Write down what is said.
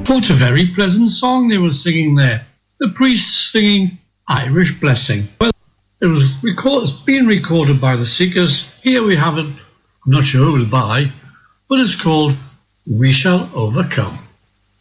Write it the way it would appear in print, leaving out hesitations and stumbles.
What a very pleasant song they were singing there. The priests singing Irish Blessing. Well, it's been recorded by the Seekers. Here we have it. I'm not sure who it was by, but it's called We Shall Overcome.